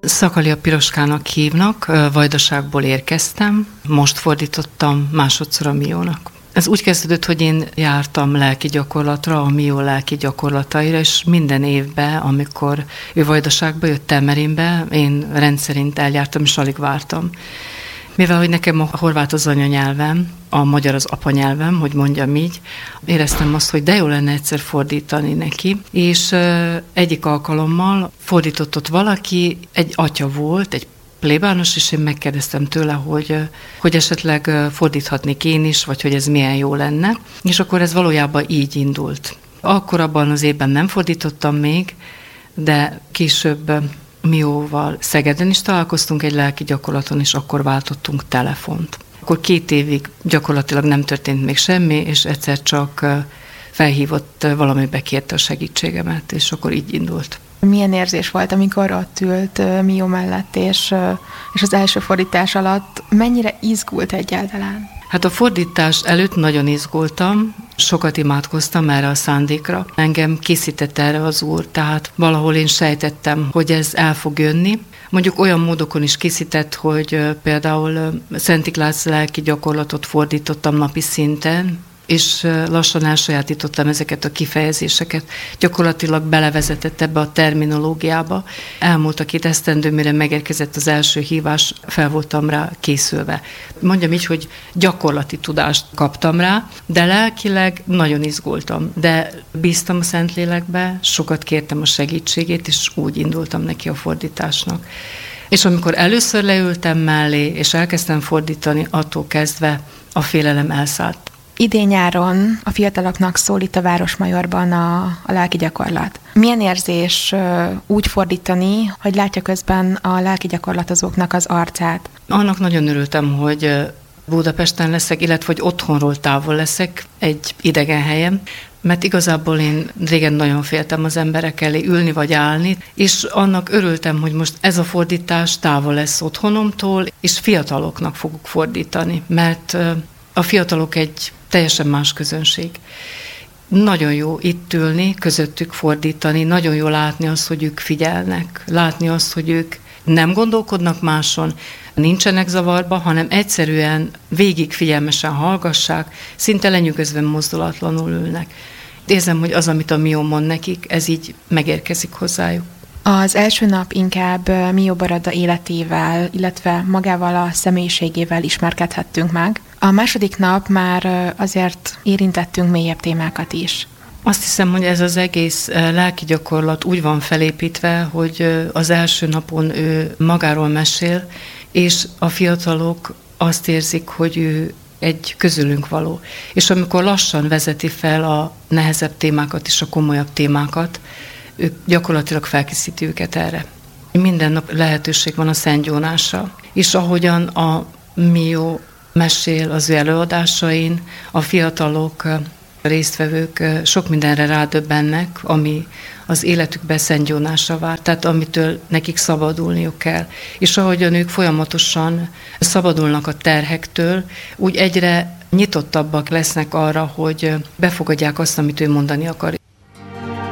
Szakalia Piroskának hívnak, Vajdaságból érkeztem, most fordítottam másodszor a Miónak. Ez úgy kezdődött, hogy én jártam lelki gyakorlatra, a Mió lelki gyakorlataira, és minden évben, amikor ő Vajdaságba jött Temerimbe, én rendszerint eljártam, és alig vártam. Mivel, hogy nekem a horvát az anyanyelvem, a magyar az apanyelvem, hogy mondjam így, éreztem azt, hogy de jó lenne egyszer fordítani neki, és egyik alkalommal fordított ott valaki, egy atya volt, egy plébános, és én megkérdeztem tőle, hogy esetleg fordíthatnék én is, vagy hogy ez milyen jó lenne, és akkor ez valójában így indult. Akkor abban az évben nem fordítottam még, de később Mióval Szegeden is találkoztunk egy lelki gyakorlaton, és akkor váltottunk telefont. Akkor 2 évig gyakorlatilag nem történt még semmi, és egyszer csak felhívott, valamibe kérte a segítségemet, és akkor így indult. Milyen érzés volt, amikor ott ült Mió mellett, és az első fordítás alatt mennyire izgult egyáltalán? Hát a fordítás előtt nagyon izgultam, sokat imádkoztam erre a szándékra. Engem készített erre az Úr, tehát valahol én sejtettem, hogy ez el fog jönni. Mondjuk olyan módokon is készített, hogy például Szent Iglác lelki gyakorlatot fordítottam napi szinten, és lassan elsajátítottam ezeket a kifejezéseket. Gyakorlatilag belevezetett ebbe a terminológiába. Elmúlt a 2 esztendő, mire megérkezett az első hívás, fel voltam rá készülve. Mondjam így, hogy gyakorlati tudást kaptam rá, de lelkileg nagyon izgultam. De bíztam a Szentlélekbe, sokat kértem a segítségét, és úgy indultam neki a fordításnak. És amikor először leültem mellé, és elkezdtem fordítani, attól kezdve a félelem elszállt. Idén nyáron a fiataloknak szól itt a Városmajorban a lelki gyakorlat. Milyen érzés úgy fordítani, hogy látja közben a lelki gyakorlatozóknak az arcát? Annak nagyon örültem, hogy Budapesten leszek, illetve hogy otthonról távol leszek, egy idegen helyen, mert igazából én régen nagyon féltem az emberek elé ülni vagy állni, és annak örültem, hogy most ez a fordítás távol lesz otthonomtól, és fiataloknak fogok fordítani, mert a fiatalok egy teljesen más közönség. Nagyon jó itt ülni, közöttük fordítani, nagyon jó látni azt, hogy ők figyelnek, látni azt, hogy ők nem gondolkodnak máson, nincsenek zavarba, hanem egyszerűen végig figyelmesen hallgassák, szinte lenyűgözve mozdulatlanul ülnek. Érzem, hogy az, amit a Mió mond nekik, ez így megérkezik hozzájuk. Az első nap inkább Mió Barada életével, illetve magával a személyiségével ismerkedhettünk meg. A második nap már azért érintettünk mélyebb témákat is. Azt hiszem, hogy ez az egész lelki gyakorlat úgy van felépítve, hogy az első napon ő magáról mesél, és a fiatalok azt érzik, hogy ő egy közülünk való. És amikor lassan vezeti fel a nehezebb témákat és a komolyabb témákat, ők gyakorlatilag felkészíti őket erre. Minden nap lehetőség van a szentgyónásra. És ahogyan a Mió mesél az ő előadásain, a fiatalok, résztvevők sok mindenre rádöbbennek, ami az életükben szentgyónásra vár, tehát amitől nekik szabadulniuk kell. És ahogyan ők folyamatosan szabadulnak a terhektől, úgy egyre nyitottabbak lesznek arra, hogy befogadják azt, amit ő mondani akar.